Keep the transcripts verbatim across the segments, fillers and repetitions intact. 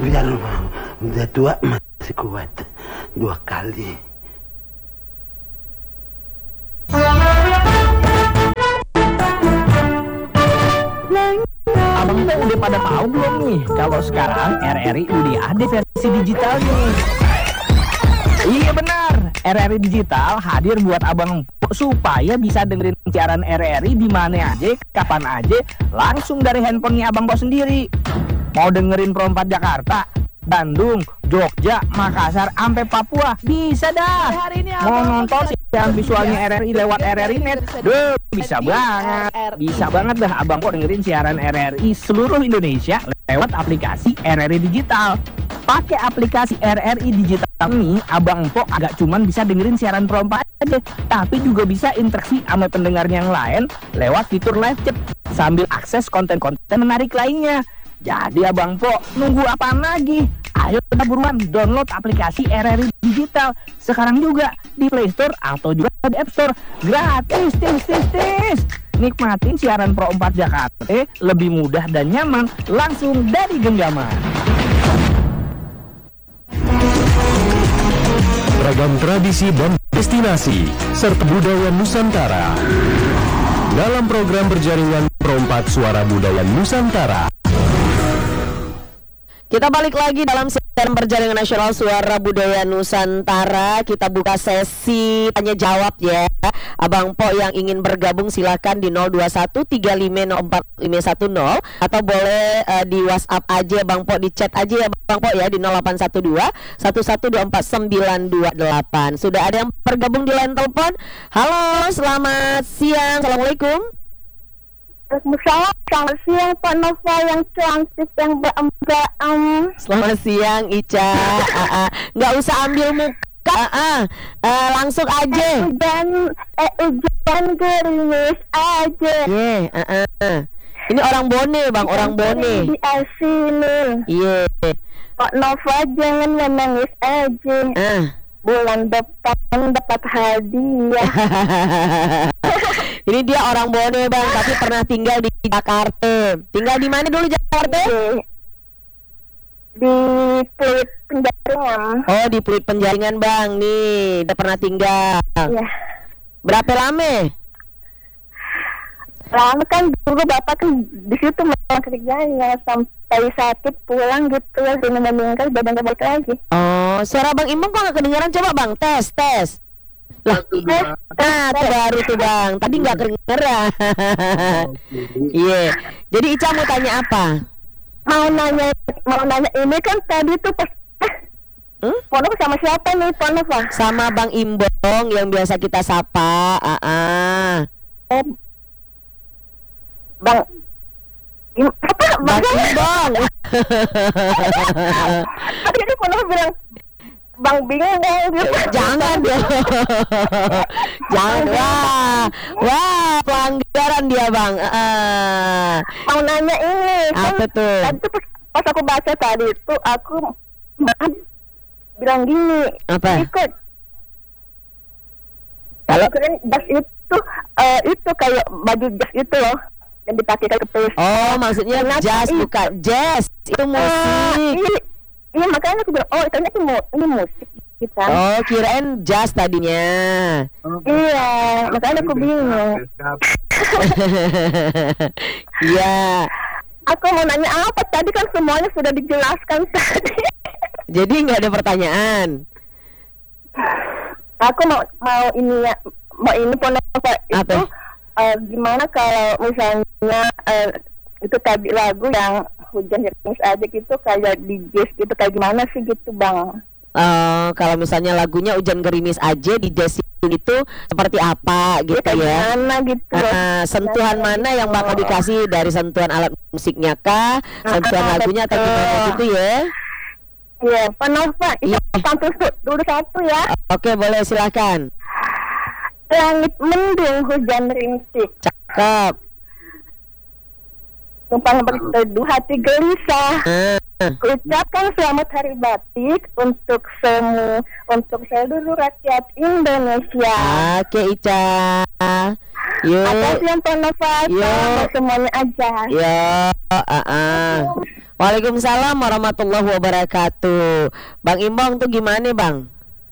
Biar udah tua masih kuat dua kali. Abang tuh udah pada tahu belum nih kalau sekarang R R I udah ada versi digitalnya? Iya benar, R R I Digital hadir buat abang supaya bisa dengerin siaran R R I di mana aja, kapan aja, langsung dari handphonenya abang bawa sendiri. Mau dengerin Pro empat Jakarta, Bandung, Jogja, Makassar, sampai Papua, bisa dah. Mau nonton siaran visualnya R R I lewat R R I Net, duh, bisa banget. Bisa banget dah abang kok dengerin siaran R R I seluruh Indonesia lewat aplikasi R R I Digital. Pakai aplikasi R R I Digital ini, abang Empok agak cuman bisa dengerin siaran Pro empat aja, tapi juga bisa interaksi sama pendengar yang lain lewat fitur live chat sambil akses konten-konten menarik lainnya. Jadi abang Empok nunggu apaan lagi? Ayo kita buruan download aplikasi R R I Digital sekarang juga di Play Store atau juga di App Store. Gratis, tis, tis, tis. Nikmatin siaran Pro empat Jakarta lebih mudah dan nyaman langsung dari genggaman. Ragam tradisi dan destinasi serta budaya Nusantara dalam program berjaringan Pro empat Suara Budaya Nusantara. Kita balik lagi dalam siaran berjaringan nasional Suara Budaya Nusantara. Kita buka sesi tanya jawab ya. Abang Po yang ingin bergabung silakan di nol dua satu tiga lima nol empat lima satu nol atau boleh uh, di WhatsApp aja Bang Po, di chat aja ya Bang Po ya di nol delapan satu dua satu satu dua empat sembilan dua delapan. Sudah ada yang bergabung di line telepon. Halo, selamat siang. Assalamualaikum. Waalaikumsalam, selamat siang Pak Nova yang cantik yang baem-baem. Selamat siang Ica. uh, uh, Nggak usah ambil muka, uh, uh, uh, langsung aja. Dan eh, hujan gerimis aja. Yeah, uh, uh. Ini orang Bone bang, orang Bone. Di sini. Iya. Yeah. Pak Nova jangan menangis aja. Uh. Bulan depan dapat hadiah. Ini dia orang Bone bang, tapi pernah tinggal di Jakarta. Tinggal di mana dulu Jakarta? Di, di Pluit Penjaringan. Oh di Pluit Penjaringan bang, nih udah pernah tinggal. Iya. Berapa lama? Lama kan dulu bapak kan di situ memang kerjanya sampai sakit pulang gitu ya, sudah meninggal badan nggak balik lagi. Oh suara Bang Imam kok nggak kedengaran, coba bang tes tes. Lah, nah tuh baru tuh bang, tadi nggak kedengeran. Iya, yeah. Jadi Ica mau tanya apa? Mau nanya, mau nanya ini kan tadi tuh pas, hmm? Pondok sama siapa nih Pondok Pak? Sama Bang Imbong yang biasa kita sapa. Ah, ah. Eh, Bang, Im, apa? Bang Imbong. Tadi ini Pondok bilang Bang bingung gitu. Jangan dong. Jangan. Wah, wah pelanggaran dia bang. Uh. Mau nanya ini. Apa kan, tuh? Tadi tuh pas, pas aku baca tadi itu aku bilang gini. Apa? Ikut. Kalau keren jas itu uh, itu kayak baju jas itu loh yang dipakai ke pes. Oh maksudnya jazz bukan jazz itu musik. Uh, iya, iya makanya aku bilang oh ternyata ini, ini musik kita. Oh kirain jazz tadinya. Iya makanya aku bingung. Iya. Aku mau nanya apa tadi kan semuanya sudah dijelaskan tadi. Jadi nggak ada pertanyaan. Aku mau mau ini ya mau ini Pondok itu uh, gimana kalau misalnya uh, itu tadi lagu yang hujan gerimis aja gitu kayak di jazz gitu kayak gimana sih gitu bang? Uh, kalau misalnya lagunya hujan gerimis aja di jazz itu seperti apa gitu ya? Mana gitu? Uh, sentuhan nah, mana gitu. yang bakal dikasih dari sentuhan alat musiknya kah? Sentuhan nah, lagunya atau gimana gitu ya? Iya, Pak Nova, itu satu dulu satu ya. Oke, boleh silakan. Langit mendung, hujan rintik. Cakep. Numpang berteduh hati gelisah. Uh. Ucapkan selamat hari batik untuk semua untuk seluruh rakyat Indonesia. Oke Ica. Yuk. Apa sih yang Pak Nova? Semuanya aja. Yo. Uh -uh. Waalaikumsalam warahmatullahi wabarakatuh. Bang Imbong tuh gimana bang?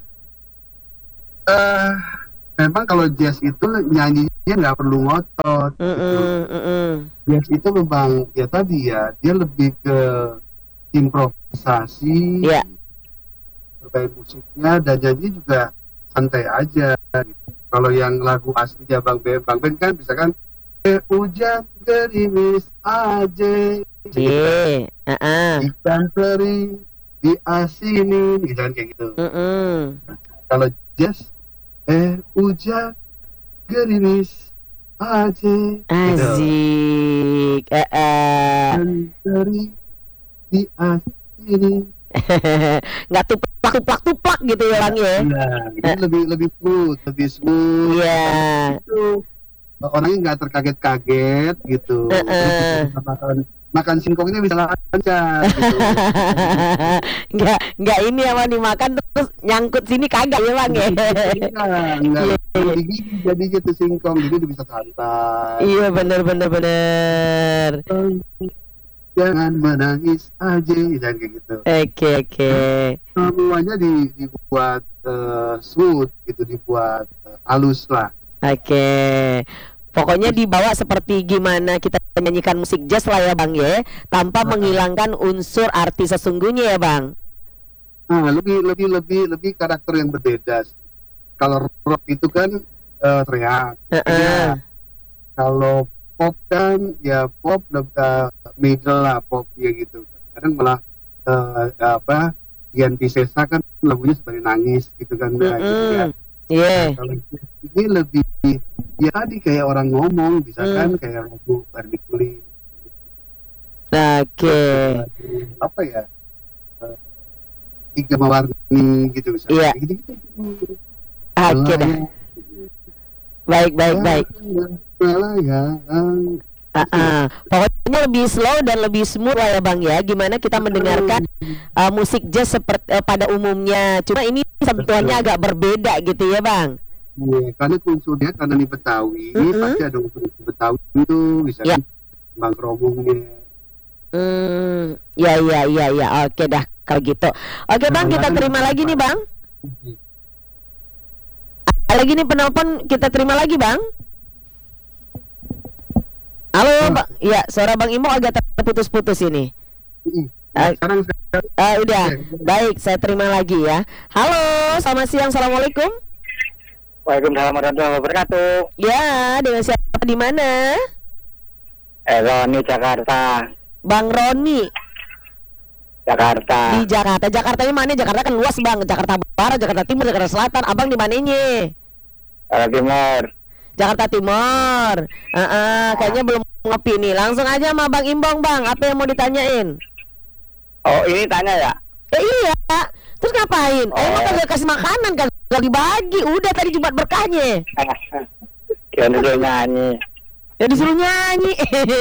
Eh, memang kalau jazz itu nyanyinya nggak perlu ngotot. Mm Gitu. -mm, mm -mm. Jazz itu memang ya tadi ya, dia lebih ke improvisasi, Iya. bermain musiknya dan nyanyi juga santai aja. Gitu. Kalau yang lagu aslinya Bang Ben, Bang Ben kan bisa kan eh, hujan gerimis aja, Iya. Heeh. ikan teri diasinin, gitu kan kayak gitu. Mm -mm. Kalau jazz, eh hujan gerimis aja, gitu. Asik. Heeh. Ikan teri diasinin. Nggak tuplak tuplak tuplak gitu ya bang ya? Iya, ini lebih lebih smooth, lebih smooth. Iya. Gitu. Orangnya nggak terkaget-kaget gitu. Heeh. Terus makan makan singkongnya bisa lancar. Gitu. nggak nggak ini apa dimakan terus nyangkut sini kagak ya bang ya? Iya, nggak jadi jadi gitu singkong, jadi dia bisa santai. Iya bener bener bener. Jangan menangis aja, jangan kayak gitu. Oke oke. Semuanya di, dibuat eh, smooth gitu, dibuat eh, halus lah. Oke. Pokoknya dibawa seperti gimana kita menyanyikan musik jazz lah ya bang ya, tanpa menghilangkan unsur arti sesungguhnya ya bang. Nah, lebih lebih lebih lebih karakter yang berbeda. Kalau rock itu kan eh, teriak. Heeh. Kalau pop kan ya pop lebih middle lah popnya gitu. Kadang malah eh, apa Dian Piscesa kan lagunya seperti nangis gitu kan. Nah, gitu ya. Iya. Nah, kalau ini lebih ya tadi kayak orang ngomong, misalkan Hmm. kayak lagu Barbie Kulit. Oke. Apa ya? eh, Tiga mewarni gitu misalnya. Iya. Gitu -gitu. Oke dah. Baik baik baik. Melayang. Ah, ah. Pokoknya lebih slow dan lebih smooth lah ya bang ya. Gimana kita mendengarkan uh, musik jazz seperti uh, pada umumnya. Cuma ini sentuhannya agak berbeda gitu ya bang. Iya, karena unsurnya karena di Betawi, Mm-mm. pasti ada unsur Betawi itu, misalnya Bang Romongnya. Hmm, ya ya ya ya. Oke dah kalau gitu. Oke bang, kita terima lagi nih bang. Ada lagi nih penelpon, kita terima lagi bang. Halo bang, ya suara bang Imo agak terputus-putus ini. Nah, sekarang saya Ah, udah, baik, saya terima lagi ya. Halo, selamat siang, assalamualaikum. Waalaikumsalam warahmatullahi wabarakatuh. Ya, dengan siapa di mana? Eloni Jakarta. Bang Roni Jakarta. di Jakarta. Jakarta ini mana? Jakarta kan luas bang. Jakarta Barat, Jakarta Timur, Jakarta Selatan. Abang di mananya? Jakarta Timur. Jakarta Timur. Ah, ah, kayaknya belum ngopi nih. Langsung aja sama Bang Imbong bang. Apa yang mau ditanyain? Oh, ini tanya ya? Eh iya. Terus ngapain? Eh, emang kagak kasih makanan, kagak dibagi. Udah tadi Jumat berkahnya. Kira dulu nyanyi. Ya disuruh nyanyi.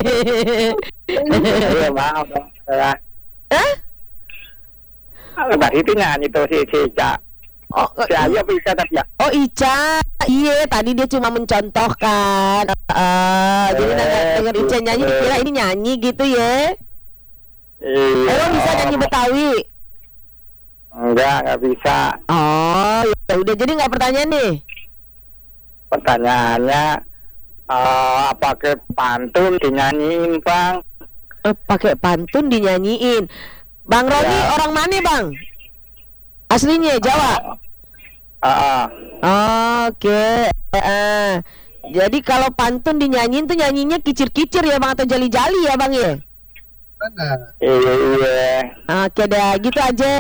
Iya, maaf dong. Ya. Hah? Tadi itu nyanyi tuh si si Cak. Oh, Si Ayu bisa tapi ya. oh Ica, iya tadi dia cuma mencontohkan. Uh, jadi denger, denger Ica nyanyi, kira ini nyanyi gitu ya. Iya. Emang bisa nyanyi Betawi? Enggak, enggak bisa. Oh, ya udah jadi nggak pertanyaan nih. Pertanyaannya eh apa ke pantun dinyanyiin, Bang? Eh, pakai pantun dinyanyiin. Bang Roni Ya. orang mana bang? Aslinya Jawa. Heeh. Oke. Eh, jadi kalau pantun dinyanyiin tuh nyanyinya kicir-kicir ya bang atau jali-jali ya bang ya? mana? Iya, iya. Oke dah gitu aja.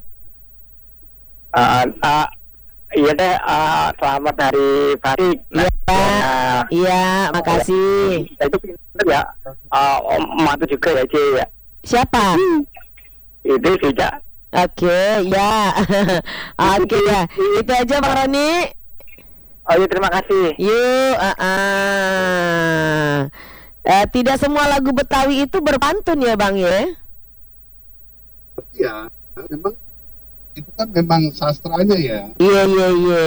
Eh, eh, iya deh, eh, selamat hari Farid. Iya. Nah, Iya, makasih. itu pintar ya. Eh, Om Matu juga ya, Ci ya. Siapa? Itu sih, Cak. Oke, ya. Oke ya. Itu aja Bang Roni. Oh iya, terima kasih. Yuk, ah, ah. Eh, tidak semua lagu Betawi itu berpantun ya Bang ya? Ya, memang itu kan memang sastranya ya. Iya, iya, iya.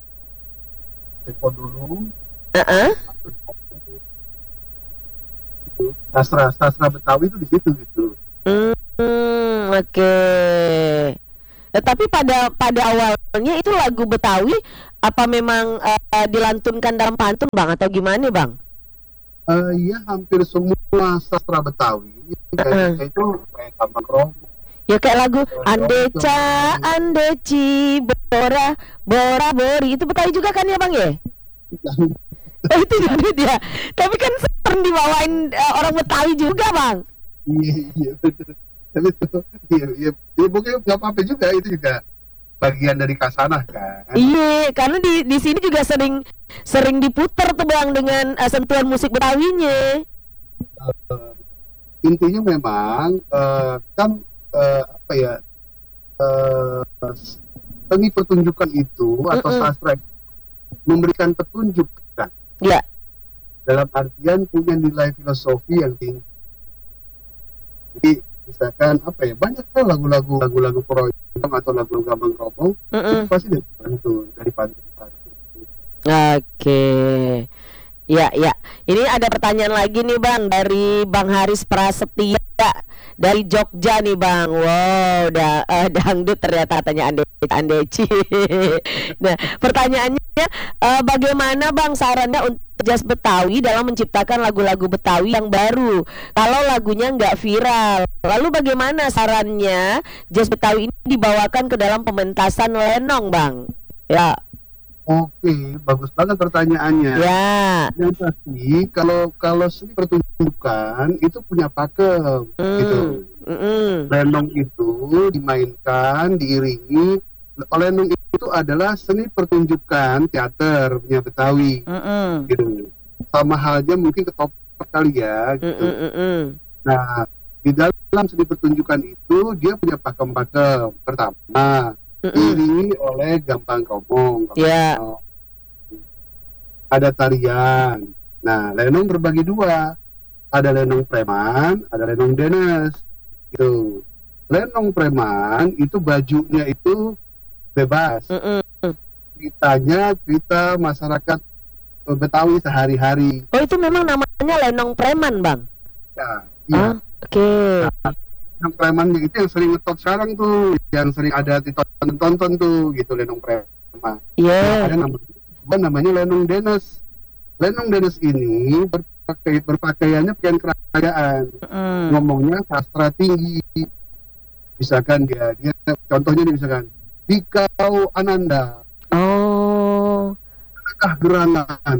Tempo dulu Heeh. itu sastra sastra Betawi itu di situ gitu. Hmm, oke. Okay. Nah, tapi pada pada awalnya itu lagu Betawi apa memang uh, dilantunkan dalam pantun Bang atau gimana Bang? Uh, iya hampir semua sastra Betawi kayak uh. itu kayak Gambang Kromong. Ya kayak lagu Andeca Andeci Bora Bora Bori itu Betawi juga kan ya Bang ya? Oh, itu jadi dia. Tapi kan sering dibawain uh, orang Betawi juga Bang. Iya iya betul. Tapi itu iya iya ya, mungkin nggak apa-apa juga, itu juga bagian dari kasanah kan. Iya, karena di di sini juga sering sering diputar tuh Bang dengan uh, sentuhan musik Betawinya. Uh, intinya memang uh, kan uh, apa ya uh, seni pertunjukan itu atau Mm-mm. sastra memberikan petunjuk kan. Ya. Dalam artian punya nilai filosofi yang tinggi. Jadi misalkan apa ya, banyak kan lagu-lagu lagu-lagu proyek atau lagu Gambang Kromong itu pasti dari pantun dari pantun-pantun. Oke, ya ya. Ini ada pertanyaan lagi nih Bang dari Bang Haris Prasetya dari Jogja nih Bang. Wow, da, uh, dangdut ternyata katanya Ande Andeci. Nah, pertanyaannya uh, bagaimana Bang sarannya untuk jazz Betawi dalam menciptakan lagu-lagu Betawi yang baru kalau lagunya nggak viral? Lalu bagaimana sarannya jazz Betawi ini dibawakan ke dalam pementasan lenong Bang? Ya. Oke, bagus banget pertanyaannya. Ya. Yang pasti kalau kalau seni pertunjukan itu punya pakem mm. gitu. Mm-mm. Lenong itu dimainkan, diiringi. Lenong itu adalah seni pertunjukan teater punya Betawi. Mm-mm. Gitu. Sama halnya mungkin ketoprak kali ya. Gitu. Mm-mm. Nah, di dalam seni pertunjukan itu dia punya pakem-pakem. Pertama, diiringi oleh Gambang Kromong. Ya. Yeah. Ada tarian. Nah, lenong berbagi dua. Ada lenong preman, ada lenong denes. Gitu. Lenong preman itu bajunya itu bebas. Mm-mm. Ceritanya cerita masyarakat Betawi sehari-hari. Oh, itu memang namanya lenong preman, Bang? Ya, iya. Ah, oke. Okay. Nah, yang premannya itu yang sering ngetot sekarang tuh, yang sering ada ditonton tuh gitu, lenong preman. Iya. Yeah. Nah, ada namanya, namanya lenong denes. Lenong denes ini berpakai, berpakaiannya pakaian kerajaan. Mm. Ngomongnya sastra tinggi. Misalkan dia, dia contohnya nih misalkan Dikau Ananda. Oh. Adakah gerangan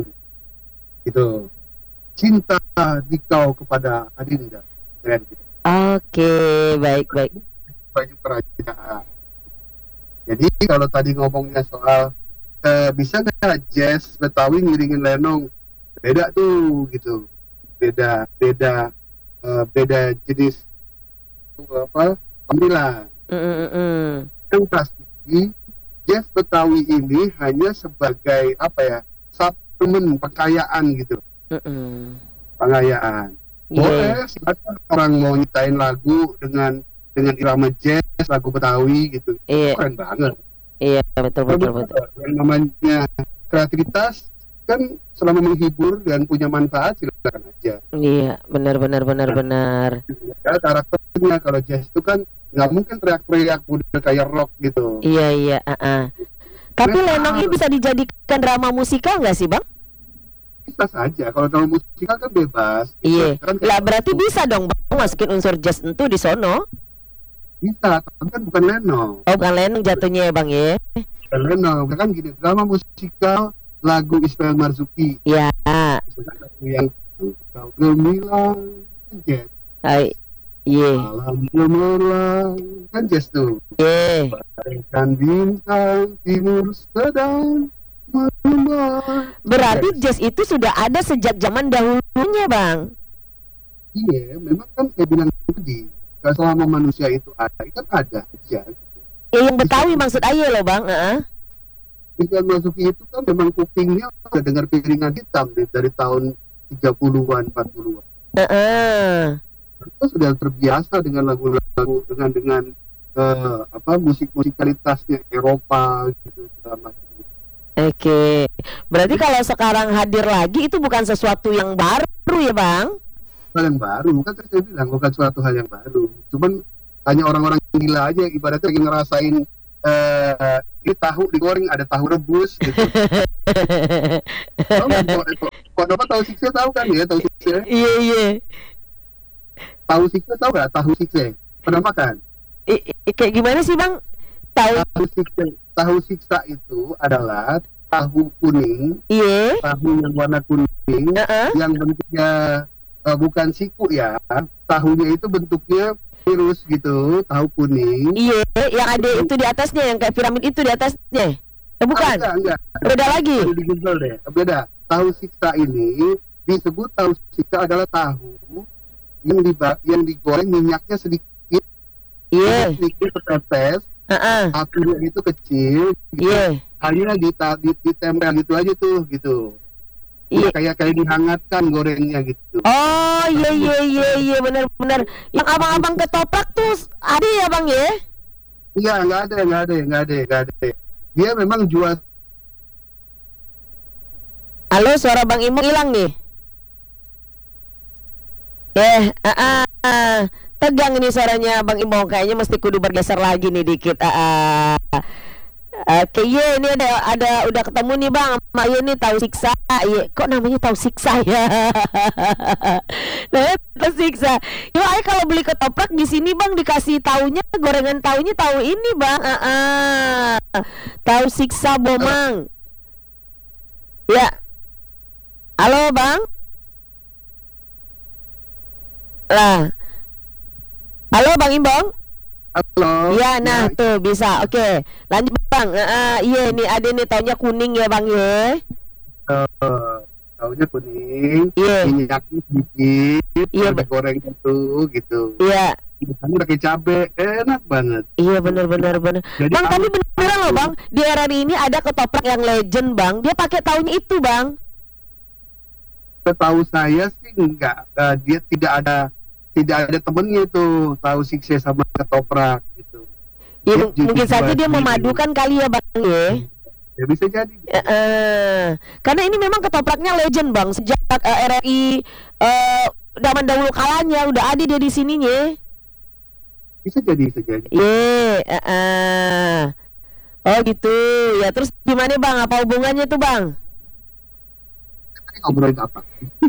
gitu. Cinta dikau kepada Adinda. Keren gitu. Oke, baik baik. Baju kerajaan. Jadi kalau tadi ngomongnya soal eh, bisa nggak jazz Betawi ngiringin lenong, beda tuh gitu, beda beda eh, beda jenis apa tampilan. Mm-mm. Yang pasti jazz Betawi ini hanya sebagai apa ya, suplemen pakaian gitu, Mm-mm. pakaian. Boleh, silakan orang mau nyiptain lagu dengan dengan irama jazz, lagu Betawi gitu. Iya. Keren banget. Iya, betul betul betul. Yang namanya kreativitas kan selama menghibur dan punya manfaat silakan aja. Iya, benar benar benar benar. Ya, karakternya kalau jazz itu kan nggak mungkin teriak-teriak udah kayak rock gitu. Iya iya. Uh-uh. Tapi nah, lenong ini bisa dijadikan drama musikal nggak sih, Bang? Bisa saja, kalau drama musikal kan bebas. Iya. Kan lah berarti bisa dong Bang masukin unsur jazz itu di sono. Bisa, tapi kan bukan lenong. Oh, bukan lenong jatuhnya ya Bang ya. Bukan lenong, kan gini, drama musikal lagu Ismail Marzuki. Iya. Lagu yang kau gemilang jazz. Hai. Iya. Malam gemerlang kan jazz tuh. Iya. Bagaikan bintang timur sedang mengembang. Berarti jazz itu sudah ada sejak zaman dahulunya, Bang. Iya, memang kan saya bilang tadi, kalau selama manusia itu ada, kan ada aja. Ya, yang Betawi maksud aja loh, Bang. Heeh. Ismail Marzuki itu kan memang kupingnya udah dengar piringan hitam dari, dari tahun tiga puluhan, empat puluhan. Heeh. Kita sudah terbiasa dengan lagu-lagu dengan dengan uh, apa musik-musikalitasnya Eropa gitu segala macam. Oke, berarti kalau sekarang hadir lagi itu bukan sesuatu yang baru ya Bang? hal yang baru, kan tadi saya bilang bukan suatu hal yang baru. Cuman hanya orang-orang gila aja ibaratnya lagi ngerasain eh ini tahu digoreng, ada tahu rebus gitu. Tahu kan? Kok dapat tahu sikse tahu kan ya tahu sikse? Iya iya. Tahu sikse tahu nggak? Tahu sikse pernah makan? I, i, kayak gimana sih bang? Tahu? Tahu sikse, tahu siksa itu adalah tahu kuning, Iya. tahu yang warna kuning, Uh-uh. yang bentuknya uh, bukan siku ya, tahunya itu bentuknya virus gitu, tahu kuning. Iya, yang ada itu di atasnya, yang kayak piramid itu di atasnya. Eh, bukan? Ah, enggak, enggak. Beda lagi. Di Google deh, beda. Tahu siksa ini disebut tahu siksa adalah tahu yang diba- yang digoreng minyaknya sedikit, Iya. sedikit setetes, Heeh. apinya itu kecil, gitu. Iya. Hanya dita- di- ditempel gitu aja tuh, gitu. Iya, Iya. kayak kayak dihangatkan gorengnya gitu. Oh iya iya iya iya benar-benar. Yang abang-abang ketoprak tuh ada ya bang ya? Iya, nggak ada, nggak ada, nggak ada, nggak ada. Dia memang jual. Halo, suara bang Imo hilang nih. Eh, ah, ah, tegang ini suaranya bang Imo, kayaknya mesti kudu bergeser lagi nih dikit. Ah, ah. Oke, iya ini ada ada udah ketemu nih bang sama iya nih tahu siksa. Iya, kok namanya tahu siksa ya? Nah, tahu siksa. Yo, ay kalau beli ketoprak di sini bang dikasih taunya gorengan taunya tahu ini bang. Ah, ah. Tahu siksa bomang. Ya. Halo bang. Lah. Halo bang Imbong. Halo. Iya, nah tuh bisa. Oke, lanjut bang. Uh, iya nih ada nih taunya kuning ya bang ya. Uh, tahunya kuning, Iya. minyaknya sedikit, Iya, ada Ba- goreng itu gitu. Iya, Biasanya pakai cabe, enak banget. iya benar benar benar. Jadi Bang, tapi kalau- beneran loh bang, di R R I ini ada ketoprak yang legend bang. Dia pakai taunya itu bang. Setahu saya sih enggak, uh, dia tidak ada tidak ada temennya tuh tahu sikse sama ketoprak gitu. Ya, Dia m- mungkin jual saja dia sendiri. memadukan kali ya bang ya. Ya bisa jadi. Eh, eh. Karena ini memang ketopraknya legend bang. Sejak eh, R R I eh, zaman dahulu kalanya udah ada dia di sininya. Bisa jadi, bisa jadi. Iya, eh, eh. Oh gitu. Ya terus gimana bang? Apa hubungannya tuh bang? Tadi ngobrolin apa?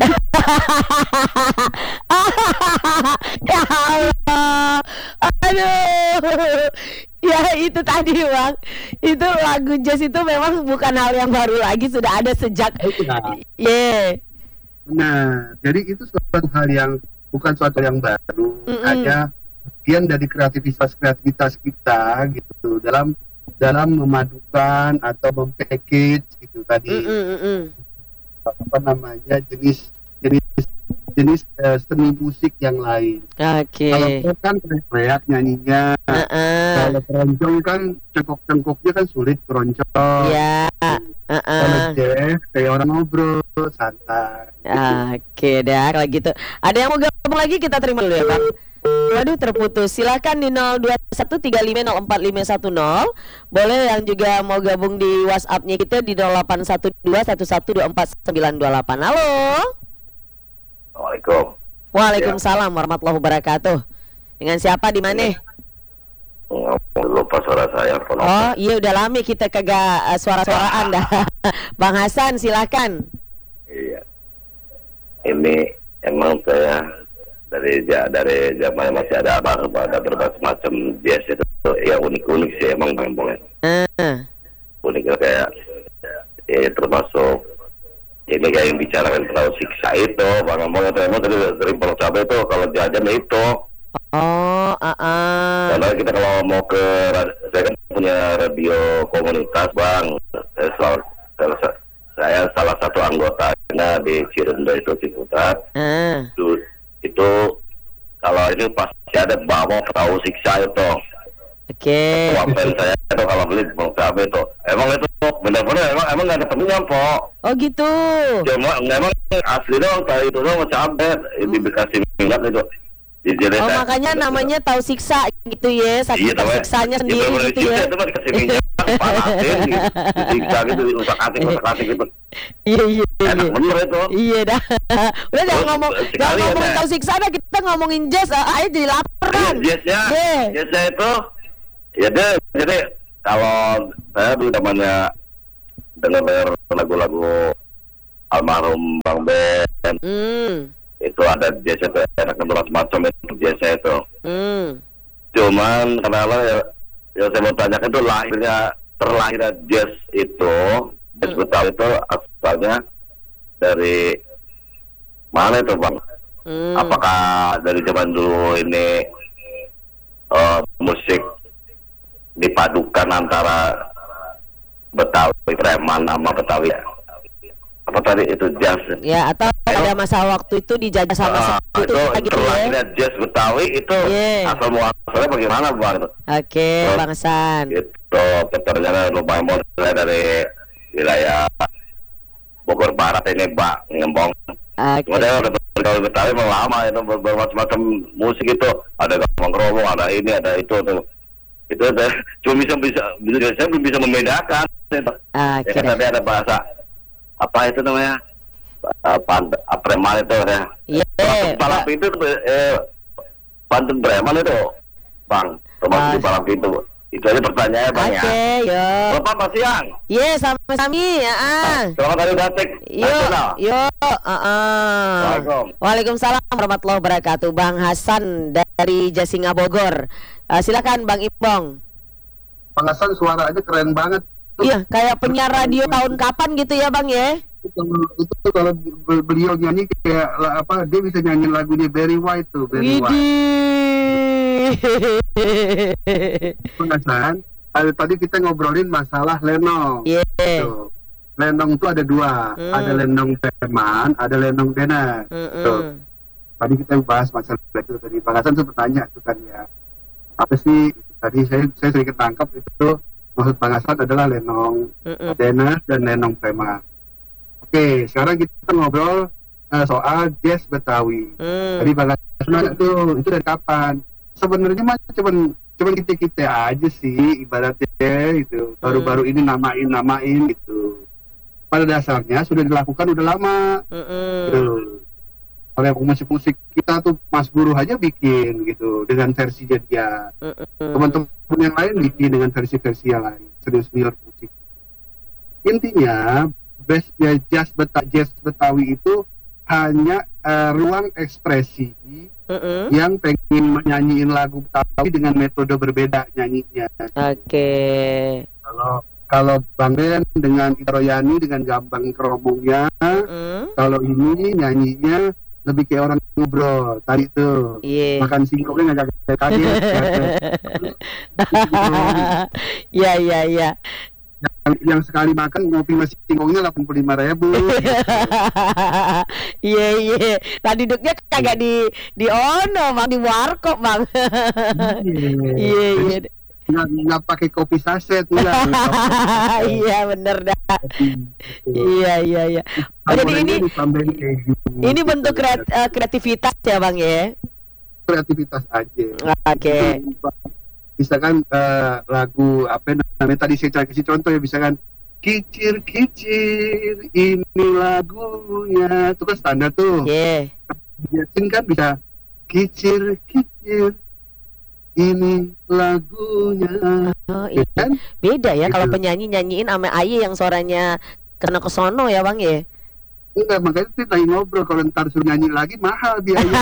Ya Allah. Aduh. Ya itu tadi bang. Itu lagu jazz itu memang bukan hal yang baru lagi, sudah ada sejak. Nah, Iya. nah, jadi itu suatu hal yang bukan suatu yang baru, Mm-mm. hanya bagian dari kreativitas kreativitas kita gitu dalam dalam memadukan atau mempackage gitu tadi. Mm, mm, mm, mm. Apa namanya jenis jenis jenis eh, seni musik yang lain. Oke. Kalau pop kan teriak nyanyinya, Heeh. kalau keroncong kan cengkok-cengkoknya kan sulit keroncong. Ya. Kalau Heeh. jazz kayak orang ngobrol santai. Oke dah kalau gitu. Ada yang mau gabung lagi kita terima dulu ya bang. Waduh terputus. Silakan di nol dua satu tiga lima nol empat lima satu nol. Boleh yang juga mau gabung di WhatsApp-nya kita di nol delapan satu dua satu satu dua empat sembilan dua delapan. Halo. Assalamualaikum. Waalaikumsalam warahmatullahi wabarakatuh. Dengan siapa di mana? Lupa suara saya. Oh iya udah lama kita kagak uh, suara-suaraan dah. Bang Hasan silakan. Iya. Ini emang saya dari ja- dari zaman masih ada abang ada berbagai macam jazz itu ya unik-unik sih emang bang boleh. Uh, Uniknya kayak ya termasuk ini kayak yang bicarakan tentang siksa itu bang Ambon itu emang tadi dari Pulau Cabai itu kalau jajan itu oh, ah, uh, karena kita kalau mau ke rad- saya kan punya radio komunitas bang saya, selalu, saya, saya salah satu anggotanya di Cirende itu Ciputat uh. itu, itu kalau ini pasti ada bawa tahu siksa itu Oke. wapen saya itu kalau beli Pulau Cabai itu emang itu benar-benar emang emang nggak ada temennya po. Oh gitu. Cuma memang asli dong tahu itu dong cabai itu dikasih minyak itu di Oh saya- makanya namanya tahu siksa gitu ya, iya sakit namanya siksanya itu sendiri bener-bener gitu juga, ya. itu mah dikasih minyak dipanasin, gitu, disiksa gitu, diusak-atik, usak-atik gitu. Iya iya Enak iya. bener itu. Iya dah. Udah jangan Terus, ngomong, sekali jangan ada- ngomongin tentang siksa dah, kita ngomongin jazz. Ah, ayo jadi lapar kan. Jazznya, Deh. jazznya itu, ya deh, jadi kalau saya dulu zamannya dengar lagu-lagu almarhum Bang Ben, Hmm. itu ada jazz itu, ada kedua semacam itu jazznya itu. Hmm. Cuman kenapa ya, yang saya mau tanyakan itu lahirnya, terlahirnya jazz itu, jazz Betawi itu asalnya dari mana itu Bang? Hmm. Apakah dari zaman dulu ini eh, musik dipadukan antara Betawi preman sama Betawi apa tadi itu jazz? Ya atau pada masa waktu itu dijajah sama Ah, sekutu itu kita gitu ya. terlahirnya jazz Betawi itu Yeah. asal muasalnya bagaimana Bang? Oke, Terus, Bang Hasan. Itu ternyata lumayan modalnya dari wilayah Bogor Barat ini Mbak Ngembong. Oke. Kemudian udah bergaul Betawi memang lama itu ber- bermacam-macam musik itu, ada gambang keromong, ada ini, ada itu tuh. Itu tuh, cuma bisa bisa bisa saya belum bisa membedakan. Itu. Oke. Ya kan dah. tadi ada bahasa apa itu namanya? Uh, pant preman itu ya. Iya. Termasuk palang pintu itu, eh pantun preman itu, Bang. Termasuk Ah. di palang pintu. Itu aja pertanyaannya Bang Oke, ya. yo. Bapak Pak Siang. Iya, sama-sama. Ya. Ah. Selamat hari batik. Yuk, yuk, uh -uh. Waalaikumsalam. Waalaikumsalam warahmatullahi wabarakatuh. Bang Hasan dari Jasinga Bogor. Uh, silakan Bang Ibong. Bang Hasan suaranya keren banget. Iya, kayak penyiar radio tahun kapan gitu ya Bang ya? Itu, itu kalau be- beliau nyanyi kayak la- apa dia bisa nyanyi lagunya Barry White tuh, Barry White. Widih. Bang Hasan, ada- tadi kita ngobrolin masalah lenong. Iya. Tuh. Lenong itu ada dua, Hmm. ada lenong preman, ada lenong denah. Tuh. Mm-mm. Tadi kita bahas masalah itu tadi. Bang Hasan sempat tanya tuh kan ya, apa sih tadi saya saya sedikit tangkap itu maksud Bang Hasan adalah lenong Mm-mm. denah dan lenong preman. Oke, sekarang kita ngobrol eh, soal jazz Betawi. Mm. Tadi Bang Hasan itu itu dari kapan? Sebenarnya mah cuman cuman kita kita aja sih ibaratnya itu baru-baru ini namain namain gitu. Pada dasarnya sudah dilakukan udah lama. Mm-mm. Gitu. Oleh musik-musik kita tuh Mas Guru aja bikin gitu dengan versinya dia. Mm-mm. Teman-teman yang lain bikin dengan versi-versi yang lain, senior-senior musik. Intinya bestnya jazz Beta, jazz Betawi itu hanya eh, ruang ekspresi Mm-mm. yang pengen nyanyiin lagu Betawi dengan metode berbeda nyanyinya. Oke. Kalau kalau Bang Ben dengan Royani dengan gambang keromongnya, Mm-mm. kalau ini nyanyinya lebih kayak orang ngobrol tadi tuh. Iya. Makan singkongnya nggak kaget-kaget. Iya iya iya. yang, yang sekali makan ngopi masih singkongnya delapan puluh lima ribu. Iya iya. Nah duduknya kagak di di ono Bang, di warkop Bang. Iya iya. Nggak, nggak pakai kopi saset, enggak. Iya bener dah. Iya iya iya. Oh, jadi ini ini bentuk kreat- eh, kreativitas ya Bang ya. kreativitas aja. Oke. Misalkan eh, lagu apa namanya tadi saya kasih contoh ya, misalkan kicir kicir ini lagunya itu kan standar tuh. Iya. Yasin kan bisa kicir kicir ini lagunya. Oh, Ya iya. kan? Beda ya kalau Gitu. penyanyi nyanyiin sama Aye yang suaranya kena kesono ya Bang ya. Enggak, makanya itu lagi ngobrol kalau ntar suruh nyanyi lagi mahal biaya.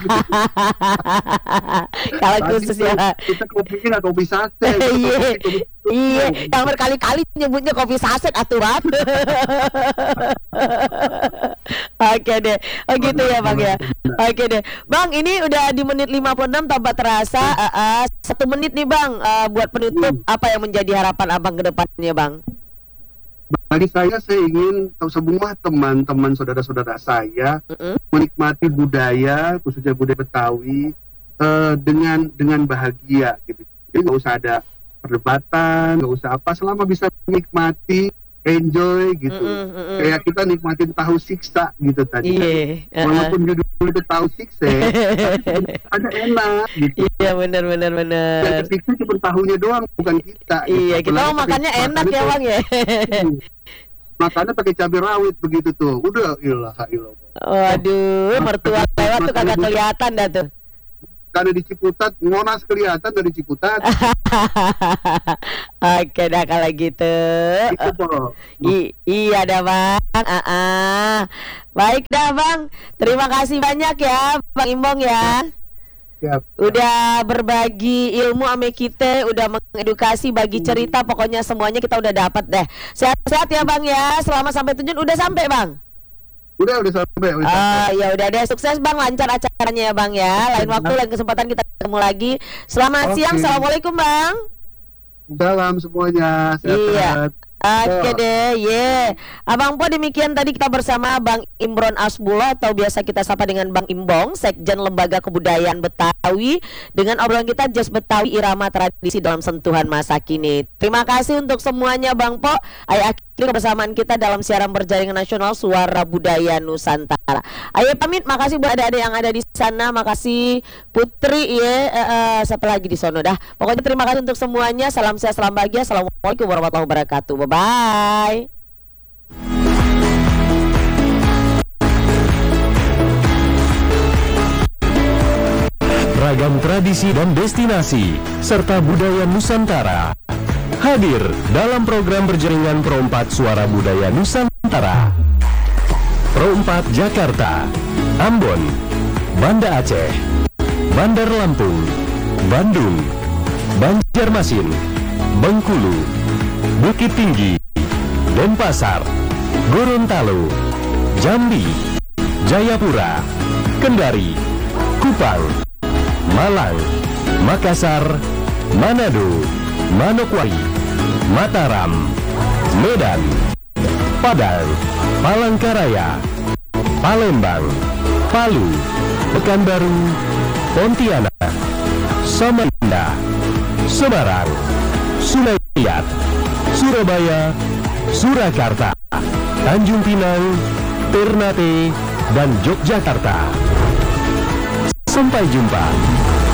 Kalau Tadi khusus tuh ya. kita kopinya nggak kopi sate. Iya. Kopi- Iya, yang berkali-kali nyebutnya kopi saset aturan. Oke deh. Oh gitu ya Bang ya. Oke deh. Bang, ini udah di menit lima puluh enam tanpa terasa. Uh, uh, satu menit nih Bang, uh, buat penutup apa yang menjadi harapan Abang ke depannya Bang? Bagi saya, saya ingin tahu semua teman-teman saudara-saudara saya Mm-mm. menikmati budaya, khususnya budaya Betawi eh, dengan dengan bahagia gitu. Jadi nggak usah ada perdebatan, nggak usah apa, selama bisa menikmati enjoy gitu. Mm-mm, mm-mm. Kayak kita nikmatin tahu siksa gitu tadi. Iya, uh-uh. Walaupun judul itu tahu siksa, tapi ada enak gitu. Iya benar benar benar. Yang siksa cuma tahunya doang, bukan kita. Iya, gitu. kita Apalagi mau makannya pakai- enak ya makannya bang ya. tuh, makannya pakai cabai rawit begitu tuh. Udah ilah ilah. Waduh, mertua lewat tuh kagak kelihatan dah tuh. Karena di Ciputat, Monas kelihatan dari Ciputat. Oke dah kalau gitu. Itu tuh. I- iya dah bang. Ah-ah. Baik dah bang. Terima kasih banyak ya Bang Imbong ya. Siap. Udah berbagi ilmu ame kita, udah mengedukasi, bagi cerita, pokoknya semuanya kita udah dapat deh. Sehat-sehat ya bang ya. Selamat sampai tujuan. Udah sampai bang? Udah udah sampai. Udah Ah sampai. ya udah deh, sukses bang, lancar acaranya ya bang ya. Lain waktu, lain kesempatan kita ketemu lagi. Selamat Oke. siang, assalamualaikum bang. Salam semuanya. Iya. Sehat-sehat. Oke deh, ye. Abang Po, demikian tadi kita bersama Bang Imron Asbullah atau biasa kita sapa dengan Bang Imbong, Sekjen Lembaga Kebudayaan Betawi, dengan obrolan kita Jazz Betawi Irama Tradisi dalam Sentuhan Masa Kini. Terima kasih untuk semuanya Bang Po. Ayo akhiri kebersamaan kita dalam siaran berjaringan nasional Suara Budaya Nusantara. Ayo pamit, makasih buat adik-adik yang ada di sana, makasih Putri ya, eh, eh, siapa lagi di sono dah. Pokoknya terima kasih untuk semuanya. Salam sehat, salam bahagia. Assalamualaikum warahmatullahi wabarakatuh. Bye-bye. Ragam tradisi dan destinasi serta budaya Nusantara hadir dalam program berjaringan Pro empat Suara Budaya Nusantara. Pro empat Jakarta, Ambon, Banda Aceh, Bandar Lampung, Bandung, Banjarmasin, Bengkulu, Bukit Tinggi, Denpasar, Gorontalo, Jambi, Jayapura, Kendari, Kupang, Malang, Makassar, Manado, Manokwari, Mataram, Medan, Padang, Palangkaraya, Palembang, Palu, Pekanbaru, Pontianak, Samarinda, Semarang, Sungai Surabaya, Surakarta, Tanjung Pinang, Ternate, dan Yogyakarta. Sampai jumpa.